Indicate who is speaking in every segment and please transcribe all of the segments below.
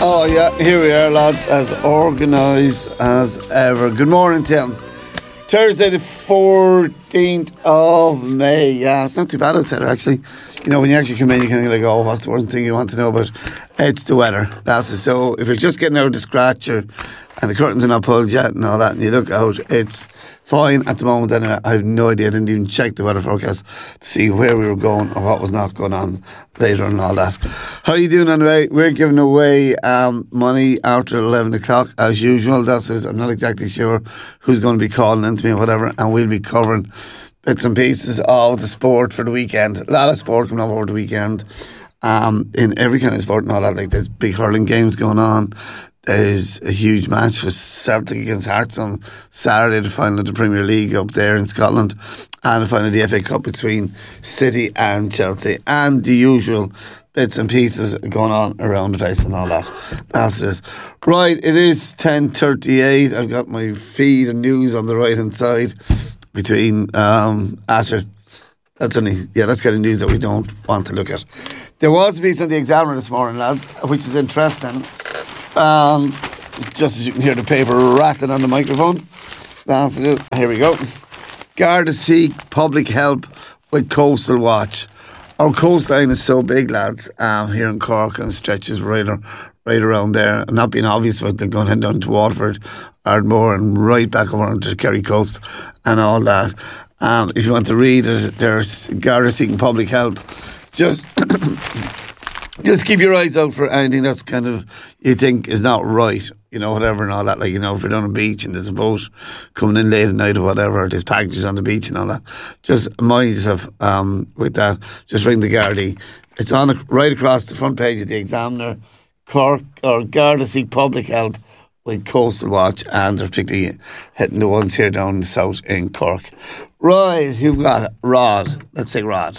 Speaker 1: Oh yeah, here we are, lads, as organised as ever. Good morning, Tim. Thursday the 14th of May. Yeah, it's not too bad outside actually. You know, when you actually come in, you kind of like, oh, what's the one thing you want to know about? It's the weather. That's it. So if you're just getting out of the scratcher and the curtains are not pulled yet and all that, and you look out, it's fine at the moment. Anyway, I have no idea. I didn't even check the weather forecast to see where we were going or what was not going on later and all that. How are you doing anyway? We're giving away money after 11 o'clock as usual. That's it. I'm not exactly sure who's going to be calling into me or whatever, and we'll be covering bits and pieces of the sport for the weekend. A lot of sport coming up over the weekend. In every kind of sport and all that, like there's big hurling games going on. There's a huge match for Celtic against Hearts on Saturday, the final of the Premier League up there in Scotland, and the final of the FA Cup between City and Chelsea, and the usual bits and pieces going on around the place and all that. That's it. Right, it is 10:38. I've got my feed and news on the right hand side between Asher. That's kind of news that we don't want to look at. There was a piece on the Examiner this morning, lads, which is interesting. Just as you can hear the paper rattling on the microphone. That's it. Here we go. Garda seek public help with Coastal Watch. Our coastline is so big, lads, here in Cork, and stretches right around there. I'm not being obvious, but they're going down to Waterford, Ardmore, and right back over to Kerry Coast and all that. If you want to read it, there's Garda seeking public help. Just keep your eyes out for anything that's kind of you think is not right, you know, whatever and all that. Like, you know, if you're on a beach and there's a boat coming in late at night or whatever, or there's packages on the beach and all that, just mind yourself with that. Just ring the Gardaí. It's on right across the front page of the Examiner. Cork or Garda seek public help with Coastal Watch, and they're particularly hitting the ones here down the south in Cork. Right, who've got it? Rod. Let's say Rod.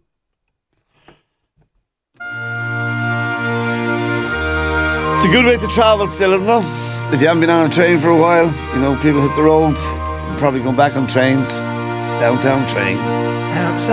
Speaker 1: It's a good way to travel still, isn't it? If you haven't been on a train for a while, you know, people hit the roads, probably going back on trains, downtown train.